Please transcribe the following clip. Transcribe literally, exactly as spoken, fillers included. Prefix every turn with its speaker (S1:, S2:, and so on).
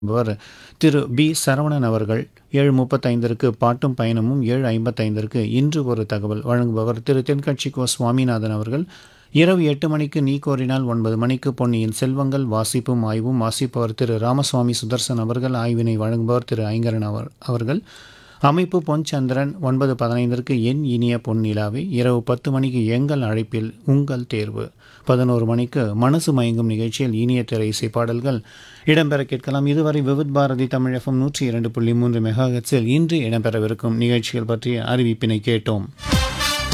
S1: வர் திரு B Saravanan அவர்கள். ஏழு முப்பத்தைந்திற்கு பாட்டும் பயணமும், ஏழு ஐம்பத்தைந்திற்கு இன்று ஒரு தகவல் வழங்குபவர் திரு தென்கட்சி கோ சுவாமிநாதன் அவர்கள். இரவு எட்டு மணிக்கு நீ கோரினால், ஒன்பது மணிக்கு பொன்னியின் செல்வங்கள் வாசிப்பும் ஆய்வும், வாசிப்பவர் திரு ராமசுவாமி சுதர்சன் அவர்கள். ஆய்வினை வழங்குபவர் திரு ஐங்கரன் அவர் அவர்கள். அமைப்பு பொன்சந்திரன். ஒன்பது பதினைந்திற்கு என் இனிய பொன்னிலாவே. இரவு பத்து மணிக்கு எங்கள் அழைப்பில் உங்கள் தேர்வு. பதினோரு மணிக்கு மனசு மயங்கும் நிகழ்ச்சியில் இனிய திரை இசை பாடல்கள் இடம்பெற கேட்கலாம். இதுவரை விவித் பாரதி தமிழ் எஃப்எம் நூற்றி இரண்டு புள்ளி மூன்று மெகாஹெட்ஸில் இன்று இடம்பெறவிருக்கும் நிகழ்ச்சிகள் பற்றிய அறிவிப்பினை கேட்டோம்.